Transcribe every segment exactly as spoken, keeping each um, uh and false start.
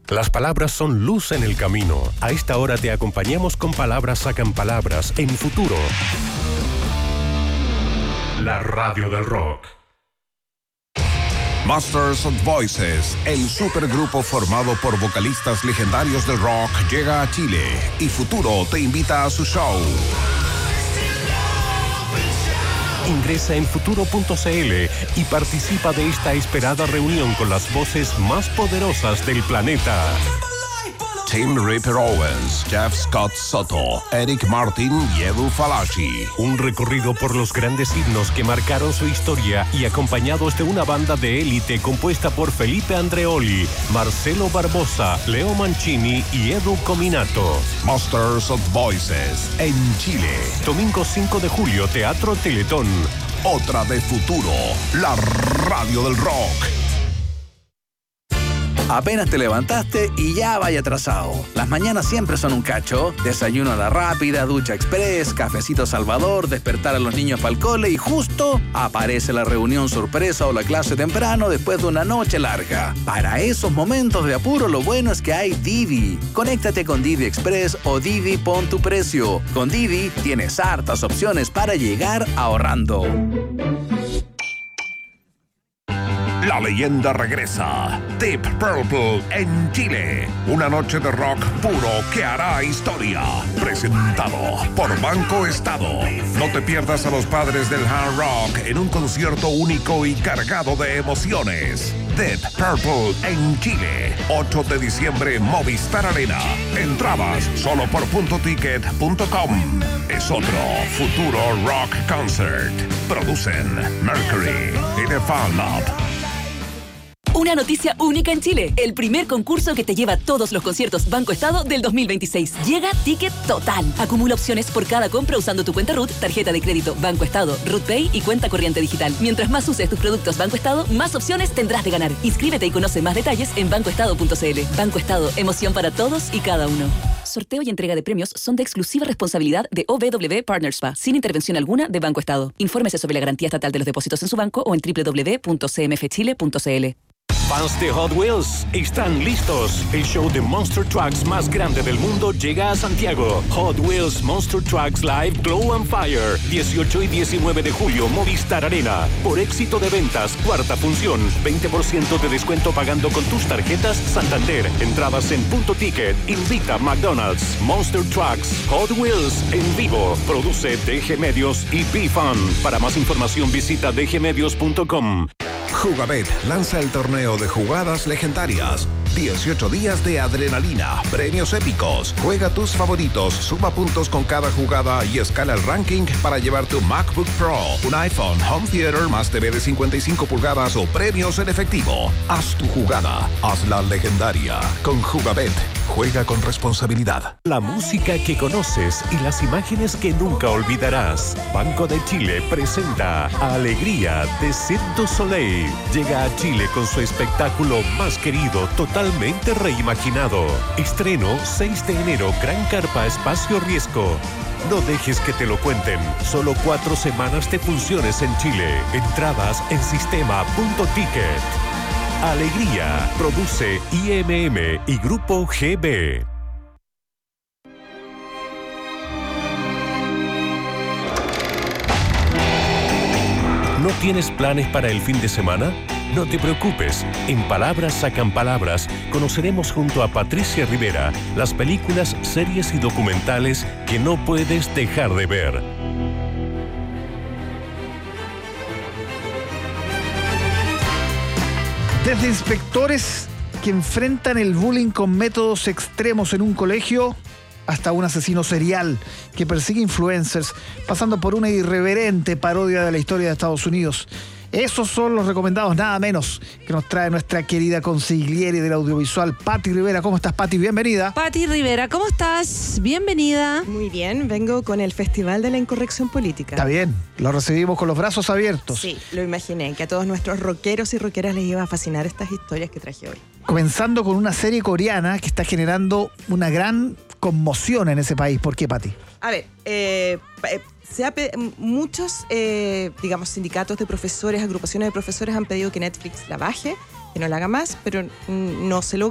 Las palabras son luz en el camino. A esta hora te acompañamos con Palabras Sacan Palabras en Futuro. La radio del rock. Masters of Voices, el supergrupo formado por vocalistas legendarios del rock, llega a Chile y Futuro te invita a su show. Ingresa en futuro punto c l y participa de esta esperada reunión con las voces más poderosas del planeta. Tim Ripper Owens, Jeff Scott Soto, Eric Martin y Edu Falaschi. Un recorrido por los grandes himnos que marcaron su historia y acompañados de una banda de élite compuesta por Felipe Andreoli, Marcelo Barbosa, Leo Mancini y Edu Cominato. Masters of Voices en Chile. Domingo cinco de julio, Teatro Teletón. Otra de Futuro, la radio del rock. Apenas te levantaste y ya vaya atrasado. Las mañanas siempre son un cacho. Desayuno a la rápida, ducha express, cafecito Salvador, despertar a los niños para el cole y justo aparece la reunión sorpresa o la clase temprano después de una noche larga. Para esos momentos de apuro, lo bueno es que hay Didi. Conéctate con Didi Express o Didi Pon tu Precio. Con Didi tienes hartas opciones para llegar ahorrando. La leyenda regresa. Deep Purple en Chile. Una noche de rock puro que hará historia. Presentado por Banco Estado. No te pierdas a los padres del hard rock en un concierto único y cargado de emociones. Deep Purple en Chile. ocho de diciembre, Movistar Arena. Entradas solo por punto ticket punto com. Es otro Futuro Rock Concert. Producen Mercury y The Fan Lab. Una noticia única en Chile. El primer concurso que te lleva todos los conciertos Banco Estado del dos mil veintiséis. Llega Ticket Total. Acumula opciones por cada compra usando tu cuenta R U T, tarjeta de crédito Banco Estado, R U T Pay y cuenta corriente digital. Mientras más uses tus productos Banco Estado, más opciones tendrás de ganar. Inscríbete y conoce más detalles en banco estado punto c l. Banco Estado, emoción para todos y cada uno. Sorteo y entrega de premios son de exclusiva responsabilidad de O B W Partners S P A, sin intervención alguna de Banco Estado. Infórmese sobre la garantía estatal de los depósitos en su banco o en doble u doble u doble u punto c m f chile punto c l. Fans de Hot Wheels están listos. El show de Monster Trucks más grande del mundo llega a Santiago. Hot Wheels Monster Trucks Live Glow and Fire. dieciocho y diecinueve de julio, Movistar Arena. Por éxito de ventas, cuarta función. veinte por ciento de descuento pagando con tus tarjetas Santander. Entradas en Punto Ticket. Invita McDonald's. Monster Trucks Hot Wheels en vivo. Produce D G Medios y B-Fun. Para más información visita d g medios punto com. Jugabet lanza el torneo de jugadas legendarias. dieciocho días de adrenalina, premios épicos. Juega tus favoritos, suma puntos con cada jugada y escala el ranking para llevar tu MacBook Pro, un iPhone, Home Theater más T V de cincuenta y cinco pulgadas o premios en efectivo. Haz tu jugada, hazla legendaria. Con Jugabet, juega con responsabilidad. La música que conoces y las imágenes que nunca olvidarás. Banco de Chile presenta Alegría de Cirque du Soleil. Llega a Chile con su espectáculo más querido, totalmente reimaginado. Estreno seis de enero, Gran Carpa Espacio Riesgo. No dejes que te lo cuenten. Solo cuatro semanas de funciones en Chile. Entradas en sistema punto ticket. Alegría. Produce I M M y Grupo G B. ¿No tienes planes para el fin de semana? No te preocupes. En Palabras Sacan Palabras conoceremos junto a Patricia Rivera las películas, series y documentales que no puedes dejar de ver. Desde inspectores que enfrentan el bullying con métodos extremos en un colegio hasta un asesino serial que persigue influencers, pasando por una irreverente parodia de la historia de Estados Unidos. Esos son los recomendados, nada menos, que nos trae nuestra querida consigliere del audiovisual, Pati Rivera. ¿Cómo estás, Pati? Bienvenida. Pati Rivera, ¿cómo estás? Bienvenida. Muy bien, vengo con el Festival de la Incorrección Política. Está bien, lo recibimos con los brazos abiertos. Sí, lo imaginé, que a todos nuestros rockeros y rockeras les iba a fascinar estas historias que traje hoy. Comenzando con una serie coreana que está generando una gran conmoción en ese país. ¿Por qué, Pati? A ver, eh, eh, se ha pe- muchos, eh, digamos, sindicatos de profesores, agrupaciones de profesores han pedido que Netflix la baje, que no la haga más, pero no se logró.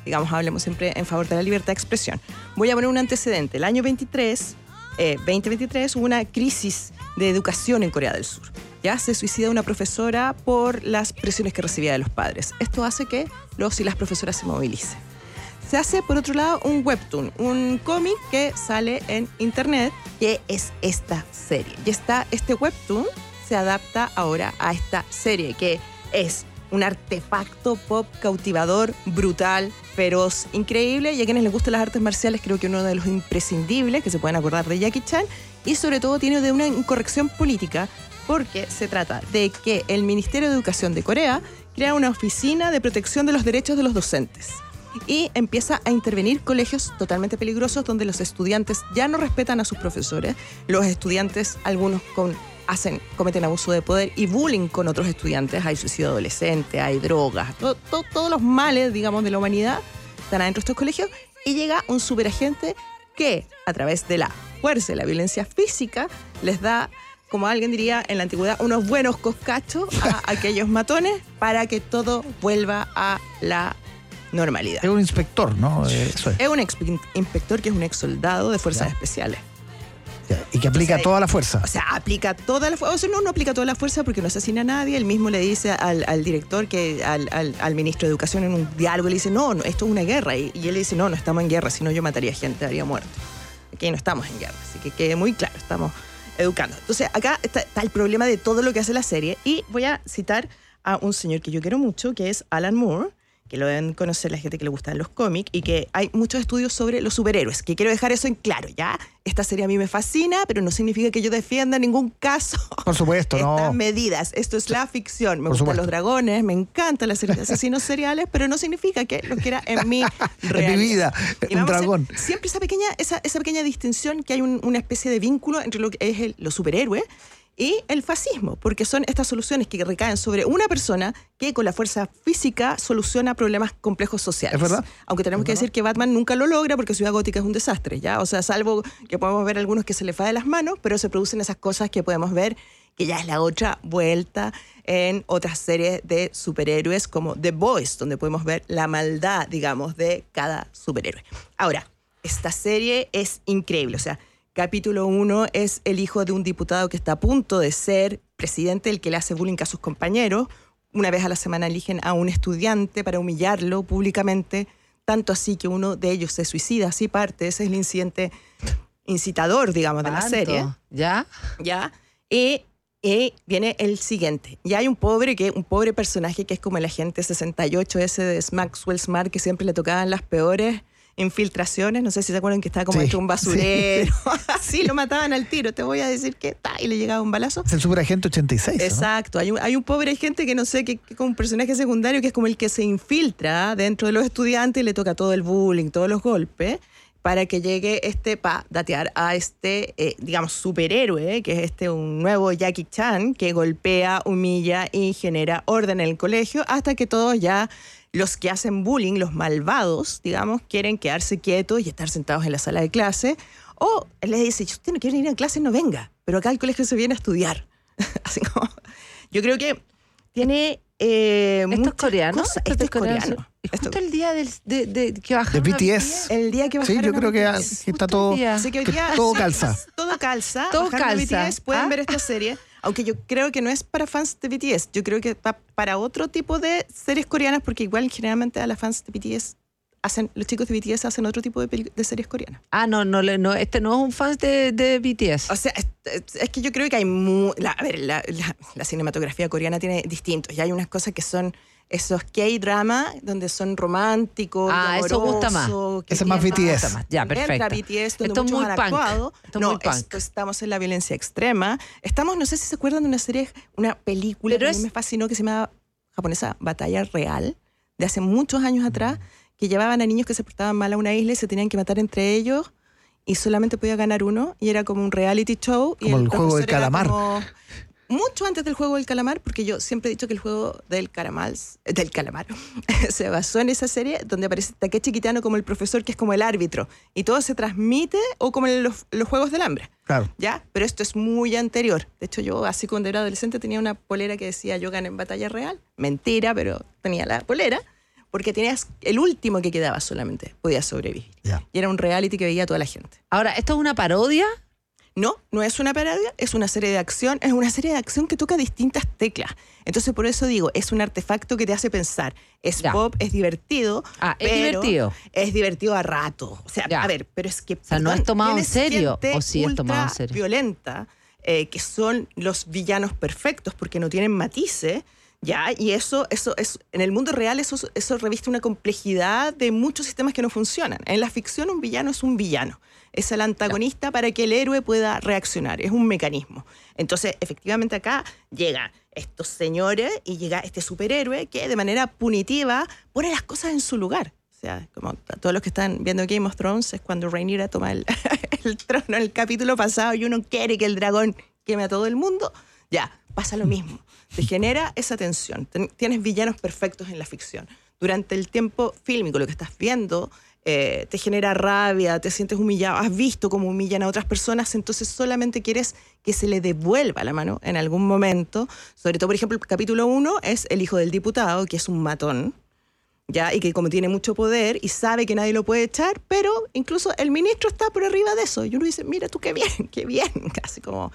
digamos, hablemos siempre en favor de la libertad de expresión. Voy a poner un antecedente. El año veintitrés, eh, veinte veintitrés hubo una crisis de educación en Corea del Sur. Ya se suicida una profesora por las presiones que recibía de los padres. Esto hace que los y las profesoras se movilicen. Se hace, por otro lado, un webtoon, un cómic que sale en internet, que es esta serie. Y está, este webtoon se adapta ahora a esta serie, que es un artefacto pop cautivador, brutal, feroz, increíble. Y a quienes les gustan las artes marciales, creo que uno de los imprescindibles, que se pueden acordar de Jackie Chan. Y sobre todo tiene de una incorrección política, porque se trata de que el Ministerio de Educación de Corea crea una oficina de protección de los derechos de los docentes y empieza a intervenir colegios totalmente peligrosos donde los estudiantes ya no respetan a sus profesores, los estudiantes, algunos con, hacen, cometen abuso de poder y bullying con otros estudiantes, hay suicidio adolescente, hay drogas, to, to, todos los males, digamos, de la humanidad están adentro de estos colegios, y llega un superagente que, a través de la fuerza y la violencia física, les da, como alguien diría en la antigüedad, unos buenos coscachos a aquellos matones para que todo vuelva a la normalidad. Es un inspector, ¿no? Eso es. Es un ex inspector que es un ex soldado de fuerzas Ya. especiales. Ya, y que aplica Entonces, toda la fuerza. O sea, aplica toda la fuerza. O sea, no, no aplica toda la fuerza porque no asesina a nadie. Él mismo le dice al, al director, que al, al, al ministro de Educación en un diálogo, le dice, no, no, esto es una guerra. Y, y él le dice, no, no estamos en guerra, si no yo mataría gente, haría muerto. Aquí no estamos en guerra, así que quede muy claro, estamos educando. Entonces, acá está, está el problema de todo lo que hace la serie, y voy a citar a un señor que yo quiero mucho, que es Alan Moore, que lo deben conocer la gente que le gustan los cómics, y que hay muchos estudios sobre los superhéroes, que quiero dejar eso en claro, ¿ya? Esta serie a mí me fascina, pero no significa que yo defienda en ningún caso Por supuesto, estas no. medidas. Esto es la ficción. Me Por gustan supuesto. los dragones, me encantan las series de asesinos seriales, pero no significa que lo quiera en mi realidad. En mi vida, Y un vamos a hacer dragón. siempre esa pequeña, esa, esa pequeña distinción, que hay un- una especie de vínculo entre lo que es el, los superhéroes y el fascismo, porque son estas soluciones que recaen sobre una persona que con la fuerza física soluciona problemas complejos sociales. ¿Es verdad? Aunque tenemos que decir que Batman nunca lo logra porque Ciudad Gótica es un desastre, ¿ya? O sea, salvo que podemos ver algunos que se le va de las manos, pero se producen esas cosas que podemos ver, que ya es la otra vuelta en otras series de superhéroes como The Boys, donde podemos ver la maldad, digamos, de cada superhéroe. Ahora, esta serie es increíble, o sea, capítulo uno es el hijo de un diputado que está a punto de ser presidente, el que le hace bullying a sus compañeros. Una vez a la semana eligen a un estudiante para humillarlo públicamente, tanto así que uno de ellos se suicida, así parte. Ese es el incidente incitador, digamos, de la ¿Cuánto? serie. ¿Ya? ¿Ya? Y, y viene el siguiente. Y hay un pobre, que, un pobre personaje que es como el agente sesenta y ocho ese de Maxwell Smart, que siempre le tocaban las peores infiltraciones. No sé si se acuerdan que estaba como Sí, entre un basurero. Así lo mataban al tiro. Te voy a decir que ta, y le llegaba un balazo. Es el superagente ochenta y seis. ¿no? Exacto. Hay un, hay un pobre gente que no sé, que, que como un personaje secundario que es como el que se infiltra dentro de los estudiantes y le toca todo el bullying, todos los golpes, para que llegue este, pa, datear a este, eh, digamos, superhéroe, que es este, un nuevo Jackie Chan, que golpea, humilla y genera orden en el colegio, hasta que todos ya, los que hacen bullying, los malvados, digamos, quieren quedarse quietos y estar sentados en la sala de clase, o él les dice, si usted no quiere ir a clase, no venga, pero acá al colegio se viene a estudiar. Así como, yo creo que tiene... Eh, ¿Esto es muchas coreano? cosas. ¿Esto Esto es es coreano. Es Esto- justo el día del, de, de, que bajaron De a B T S. el día que Sí, bajaron yo a creo que, B T S. que está Justo todo. el día. Así que hoy que día todo sí, calza. Todo calza. Todo Bajaron de calza. B T S, pueden ¿Ah? ver esta serie. Aunque yo creo que no es para fans de B T S. Yo creo que está para otro tipo de series coreanas, porque igual generalmente a las fans de B T S hacen, los chicos de B T S hacen otro tipo de, peli- de series coreanas. Ah, no, no, le- no, este no es un fan de, de B T S. O sea, es, es- es que yo creo que hay mu- la, a ver, la, la- la cinematografía coreana tiene distintos. Y hay unas cosas que son esos K-drama, donde son románticos, Ah, y eso gusta más. amorosos, que Ese es más tienen B T S. Gusta más. Ya, Entra perfecto. B T S, donde Esto es muchos muy han punk. actuado. Esto es no, muy punk. esto estamos en la violencia extrema. Estamos, no sé si se acuerdan de una serie, una película Pero que a es- mí me fascinó, que se llama japonesa Batalla Real, de hace muchos años atrás, que llevaban a niños que se portaban mal a una isla y se tenían que matar entre ellos, y solamente podía ganar uno, y era como un reality show. Y Como el juego del profesor era calamar. como- mucho antes del juego del calamar, porque yo siempre he dicho que el juego del calamar, del calamar se basó en esa serie donde aparece Takeshi Kitano como el profesor, que es como el árbitro, y todo se transmite, o como en los, los Juegos del Hambre. Claro. ¿Ya? Pero esto es muy anterior. De hecho, yo así cuando era adolescente tenía una polera que decía yo gané en batalla real. Mentira, pero tenía la polera. porque tenías el último que quedaba solamente, podía sobrevivir. Ya. Y era un reality que veía toda la gente. Ahora, ¿esto es una parodia? No, no es una parodia, es una serie de acción, es una serie de acción que toca distintas teclas. Entonces, por eso digo, es un artefacto que te hace pensar. Es Ya. pop, es divertido. Ah, es pero divertido. Es divertido a rato. O sea, Ya. a ver, pero es que. O sea, ¿no perdón, es tomado en tienes serio gente o sí es tomado en ultra serio? Violenta, eh, que son los villanos perfectos porque no tienen matices. Ya, y eso, eso es, en el mundo real eso, eso reviste una complejidad de muchos sistemas que no funcionan. En la ficción un villano es un villano. Es el antagonista para que el héroe pueda reaccionar. Es un mecanismo. Entonces, efectivamente acá llegan estos señores y llega este superhéroe que de manera punitiva pone las cosas en su lugar. O sea, como todos los que están viendo Game of Thrones, es cuando Rhaenyra toma el, el trono en el capítulo pasado y uno quiere que el dragón queme a todo el mundo. Ya, pasa lo mismo. Te genera esa tensión. Ten- tienes villanos perfectos en la ficción. Durante el tiempo fílmico, lo que estás viendo, eh, te genera rabia, te sientes humillado, has visto cómo humillan a otras personas, entonces solamente quieres que se le devuelva la mano en algún momento. Sobre todo, por ejemplo, el capítulo uno es el hijo del diputado, que es un matón, ¿ya? Y que como tiene mucho poder y sabe que nadie lo puede echar, pero incluso el ministro está por arriba de eso. Y uno dice, mira tú qué bien, qué bien, casi como...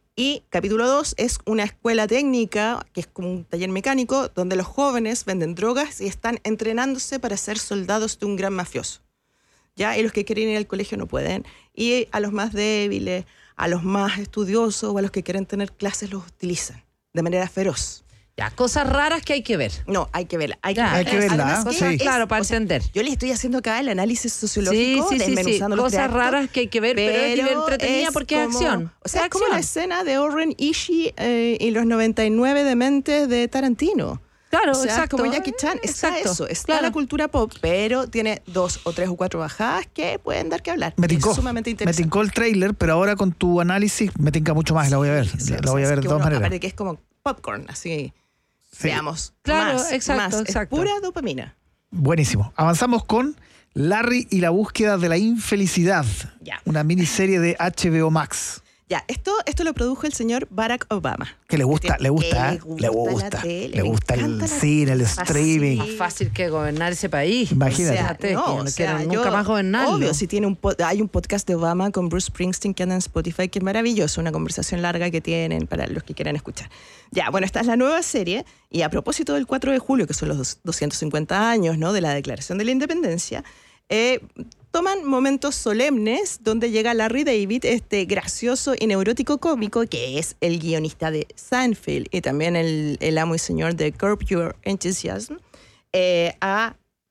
Y capítulo dos es una escuela técnica, que es como un taller mecánico, donde los jóvenes venden drogas y están entrenándose para ser soldados de un gran mafioso. ¿Ya? Y los que quieren ir al colegio no pueden. Y a los más débiles, a los más estudiosos o a los que quieren tener clases los utilizan de manera feroz. Ya, cosas raras que hay que ver. No, hay que verla. Hay Ya, hay que verla, además ¿eh? que Sí. es- Claro, para o sea, entender. yo les estoy haciendo acá el análisis Sí, sociológico, sí, sí, sí. desmenuzando los Cosas tres actos, raras que hay que ver, pero, es pero entretenida es porque es como- acción. O sea, es como acción. la escena de Oren Ishii eh, y los noventa y nueve dementes de Tarantino. Claro, O sea, exacto. como Jackie Chan. Está Exacto, eso, está claro. la cultura pop, pero tiene dos o tres o cuatro bajadas que pueden dar que hablar. Me Es tincó, sumamente me interesante. tincó el trailer, pero ahora con tu análisis me tinca mucho más, la voy a ver. Sí, La o sea, voy a es ver que de todas uno, maneras. Aparte que es como popcorn, así, Sí. veamos. Claro, más, exacto, más. exacto. Es pura dopamina. Buenísimo. Avanzamos con Larry y la búsqueda de la infelicidad. Ya. Una miniserie de H B O Max. Ya, esto, esto lo produjo el señor Barack Obama. Que le gusta, Que le gusta, ¿eh? le le gusta gusta. la tele, Le le gusta el encanta la- cine, el Así. streaming. Más fácil que gobernar ese país. Imagínate. O sea, Fíjate, que yo no o sea, quiero yo- nunca más gobernarlo. Obvio, si tiene un po- hay un podcast de Obama con Bruce Springsteen que anda en Spotify, que es maravilloso, una conversación larga que tienen para los que quieran escuchar. Ya, bueno, esta es la nueva serie, y a propósito del cuatro de julio, que son los doscientos cincuenta años, ¿no?, de la Declaración de la Independencia, eh, toman momentos solemnes donde llega Larry David, este gracioso y neurótico cómico, que es el guionista de Seinfeld y también el, el amo y señor de Curb Your Enthusiasm, eh, a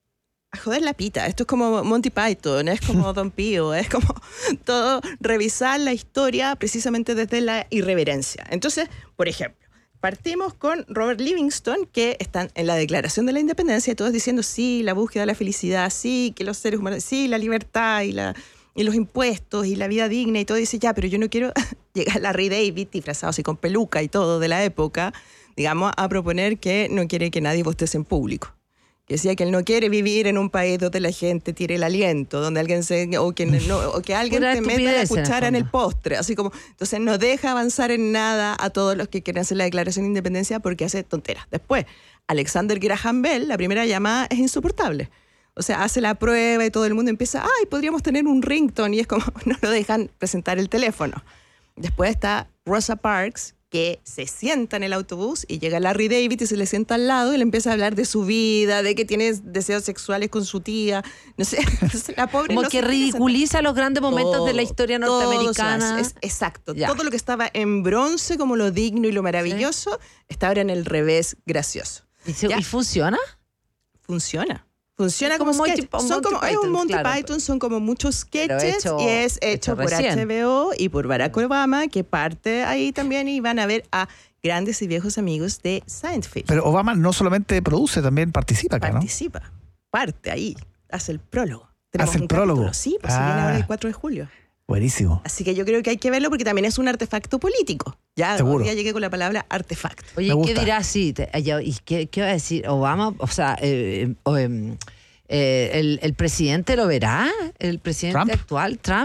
a joder la pita. Esto es como Monty Python, es como Don Pío, es como todo, revisar la historia precisamente desde la irreverencia. Entonces, por ejemplo, partimos con Robert Livingston, que están en la Declaración de la Independencia, y todos diciendo sí, la búsqueda de la felicidad, sí, que los seres humanos, sí, la libertad y, la, y los impuestos y la vida digna, y todo dice, ya, pero yo no quiero llegar a Larry David, disfrazado así con peluca y todo de la época, digamos, a proponer que no quiere que nadie bostece en público. Que decía que él no quiere vivir en un país donde la gente tire el aliento, donde alguien se, o que, no, o que alguien Pura te meta la estupidez, en el cuchara en el fondo. postre, así como, entonces no deja avanzar en nada a todos los que quieren hacer la declaración de independencia porque hace tonteras. Después, Alexander Graham Bell, la primera llamada es insoportable. O sea, hace la prueba y todo el mundo empieza, ay, podríamos tener un ringtone, y es como, no lo dejan presentar el teléfono. Después está Rosa Parks, que se sienta en el autobús y llega Larry David y se le sienta al lado y le empieza a hablar de su vida, de que tiene deseos sexuales con su tía. No sé, la pobre Como no que se quiere sentar. ridiculiza los grandes momentos de la Todo, historia todo norteamericana. se hace. Es- exacto. Ya. Todo lo que estaba en bronce como lo digno y lo maravilloso está ahora en el revés gracioso. ¿Y, se- Ya. y funciona? Funciona. Funciona Es como, como sketch. Monty- Son Monty como, es Python, un Monty claro. Python, son como muchos Pero sketches hecho- y es hecho, hecho por recién. H B O y por Barack Obama, que parte ahí también, y van a ver a grandes y viejos amigos de Seinfeld. Pero Obama no solamente produce, también participa acá, ¿no? Participa, parte ahí, hace el prólogo. Tenemos Hace el un prólogo. capítulo. Sí, pues se Ah. viene ahora el cuatro de julio. Buenísimo. Así que yo creo que hay que verlo porque también es un artefacto político. Ya, Seguro. ya llegué con la palabra artefacto. Oye, Me ¿qué gusta. dirá sí? te- ya, ¿Y qué, qué va a decir Obama? O sea, eh, eh, o, em, eh, el, el presidente lo verá? ¿El presidente ¿Trump? actual, Trump?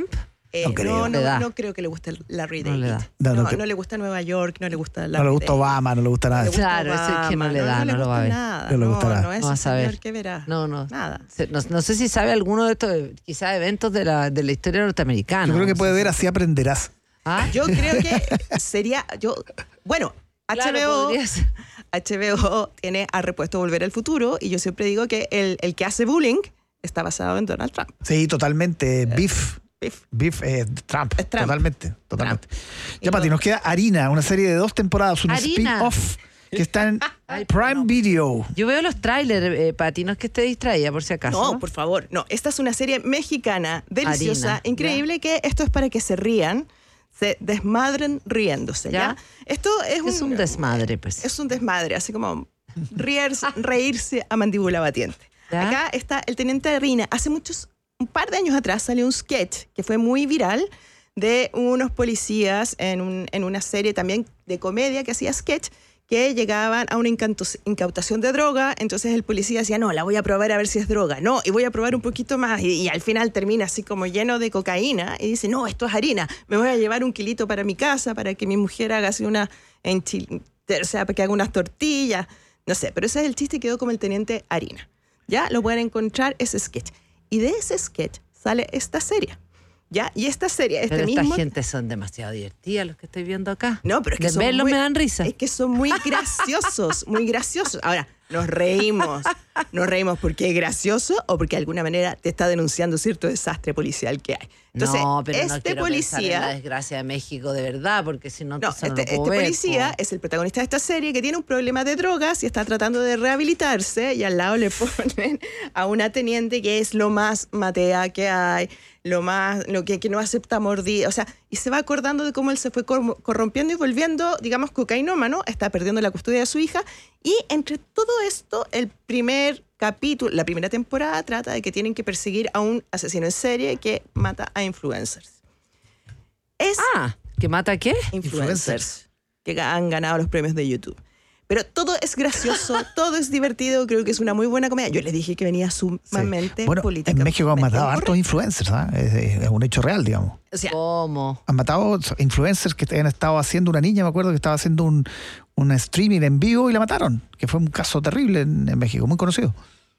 Eh, No creo. no, Le no, da. no creo que le guste Larry No le David. da. No, No, no no, creo. le gusta Nueva York, no le gusta Larry No le gusta David. Obama, no le gusta nada. No le gusta Claro, eso es que no Obama, le da, le no lo va a gusta ver. Nada, No le no, gustará. no es No va a ese saber. señor que verá. No, no. Nada. Se- No, no sé si sabe alguno de estos, quizás eventos de la, de la historia norteamericana. Yo creo que No puede sé ver, si- así aprenderás. ¿Ah? Yo creo que sería. Yo, bueno, Claro, H B O. podría ser. H B O tiene ha repuesto Volver al Futuro y yo siempre digo que el, el que hace bullying está basado en Donald Trump. Sí, totalmente. Beef. Biff. Beef eh, Trump. Es Trump. Totalmente. Totalmente. Y Ya, Pati, todo. nos queda Harina, una serie de dos temporadas, un Harina. spin-off que está en Ay, Prime no. Video. Yo veo los trailers, eh, Pati, no es que esté distraída por si acaso. No, por favor. No, esta es una serie mexicana, deliciosa, Harina, increíble, que esto es para que se rían, se desmadren riéndose, ¿ya? ¿Ya? Esto es un, Es un desmadre, pues. Es un desmadre, así como reírse, reírse a mandíbula batiente. ¿Ya? Acá está el teniente Harina. Hace muchos, un par de años atrás salió un sketch que fue muy viral de unos policías en, un- en una serie también de comedia que hacía sketch, que llegaban a una incantos- incautación de droga, entonces el policía decía, no, la voy a probar a ver si es droga, no, y voy a probar un poquito más, y, y al final termina así como lleno de cocaína, y dice, no, esto es harina, me voy a llevar un kilito para mi casa, para que mi mujer haga así una, enchil- o sea, para que haga unas tortillas, no sé, pero ese es el chiste y quedó como el teniente Harina. Ya lo pueden encontrar ese sketch. Y de ese sketch sale esta serie. ¿Ya? Y esta serie, este Pero esta mismo... gente son demasiado divertidas los que estoy viendo acá. No, pero es que De son verlos muy- me dan risa. Es que son muy graciosos, muy graciosos. Ahora, nos reímos. Nos reímos porque es gracioso o porque de alguna manera te está denunciando cierto desastre policial que hay. Entonces, no, pero no este quiero pensar en la policía... desgracia de México de verdad, porque si no, No, entonces no este, lo puedo este ver, policía po. es el protagonista de esta serie que tiene un problema de drogas y está tratando de rehabilitarse y al lado le ponen a una teniente que es lo más matea que hay, lo más, lo que, que no acepta mordida, o sea, y se va acordando de cómo él se fue cor- corrompiendo y volviendo, digamos, cocainómano, está perdiendo la custodia de su hija y entre todo esto, el primer capítulo, la primera temporada trata de que tienen que perseguir a un asesino en serie que mata a influencers. Es Ah, ¿que mata qué? influencers que han ganado los premios de YouTube. Pero todo es gracioso, todo es divertido, creo que es una muy buena comedia. Yo les dije que venía sumamente Sí. Bueno, política. en México han matado a hartos influencers, ¿ah? es, es un hecho real, digamos. O sea, ¿Cómo? Han matado influencers que habían estado haciendo, una niña, me acuerdo que estaba haciendo un, un streaming en vivo y la mataron, que fue un caso terrible en, en México, muy conocido.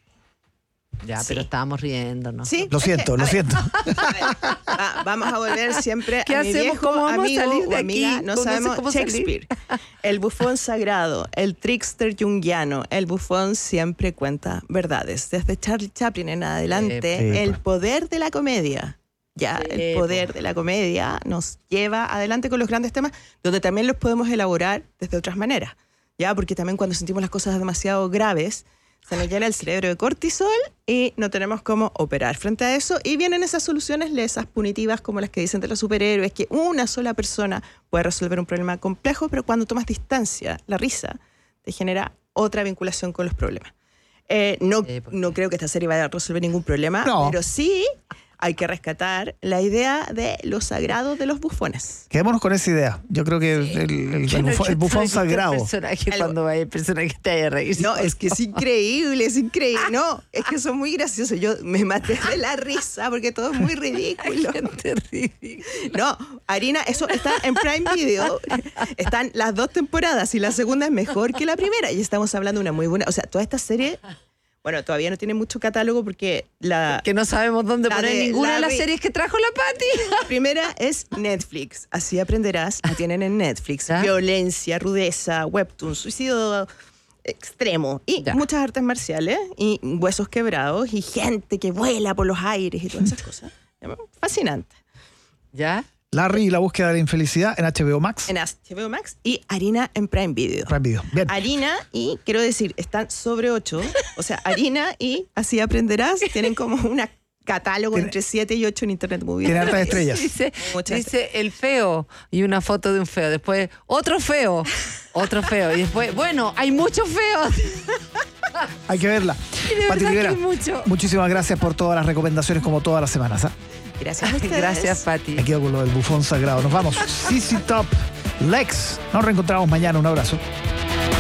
Ya, Sí. pero estábamos riéndonos. sí, Lo es siento, que, lo a ver, siento. a ver, va- vamos a volver siempre ¿Qué a mi hacemos? viejo ¿Cómo vamos a amigo salir de o amiga, aquí? no No sé sabemos, cómo salir. Shakespeare. El bufón sagrado, el trickster junguiano, el bufón siempre cuenta verdades. Desde Charlie Chaplin en adelante, Sí, el pues. poder de la comedia. Ya, Sí, el poder pues. de la comedia nos lleva adelante con los grandes temas, donde también los podemos elaborar desde otras maneras. Ya, porque también cuando sentimos las cosas demasiado graves, se nos llena el cerebro de cortisol y no tenemos cómo operar frente a eso. Y vienen esas soluciones lesas, punitivas, como las que dicen de los superhéroes, que una sola persona puede resolver un problema complejo, pero cuando tomas distancia, la risa te genera otra vinculación con los problemas. Eh, no, Sí, porque- no creo que esta serie vaya a resolver ningún problema, No. pero sí hay que rescatar la idea de lo sagrado de los bufones. Quedémonos con esa idea. Yo creo que el, el- el Yo no bufón, el quiero bufón saber qué sagrado. personaje El- cuando vaya el personaje te haya reír. No, es que es increíble, es increíble. No, es que son muy graciosos. Yo me maté de la risa porque todo es muy ridículo. Gente ridícula. No, Harina, eso está en Prime Video. Están las dos temporadas y la segunda es mejor que la primera. Y estamos hablando de una muy buena. O sea, toda esta serie, bueno, todavía no tiene mucho catálogo porque la Que no sabemos dónde La poner de ninguna de las Larry- series que trajo la Pati. primera es Netflix. Así aprenderás. La tienen en Netflix. ¿Ya? Violencia, rudeza, webtoon, suicidio extremo y Ya. muchas artes marciales y huesos quebrados y gente que vuela por los aires y todas esas cosas. Fascinante. ¿Ya? Larry y la búsqueda de la infelicidad en H B O Max. En H B O Max y Harina en Prime Video. Prime Video. Bien. Harina y, quiero decir, están sobre ocho. O sea, Harina y Así Aprenderás tienen como un catálogo Tiene- entre siete y ocho en Internet Movie. Tiene hartas estrellas. Dice, Muchas dice el feo y una foto de un feo. Después, otro feo, otro feo. Y después, bueno, hay muchos feos. Hay que verla. Y de Pati verdad Rivera, que hay mucho. muchísimas gracias por todas las recomendaciones como todas las semanas. ¿ah? Gracias a ustedes. Gracias, Pati. Me quedo con lo del bufón sagrado. Nos vamos. C C Top, Lex. Nos reencontramos mañana. Un abrazo.